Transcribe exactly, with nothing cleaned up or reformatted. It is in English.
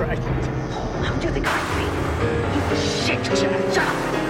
frightened. How do you think I feel? You shit, Jack. Shut up.